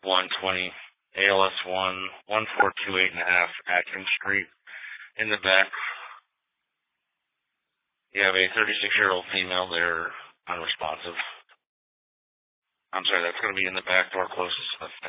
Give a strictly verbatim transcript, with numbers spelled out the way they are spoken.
one twenty A L S one, one four two eight and a half Atkins Street. In the back, you have a thirty-six-year-old female there, unresponsive. I'm sorry, that's going to be in the back door closest to the fence.